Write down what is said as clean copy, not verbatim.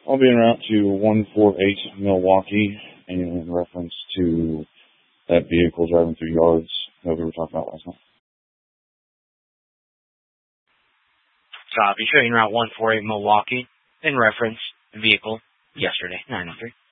I'll be en route to 148 Milwaukee in reference to that vehicle driving through yards that we were talking about last night. Copy. Showing route 148 Milwaukee in reference vehicle yesterday, 903.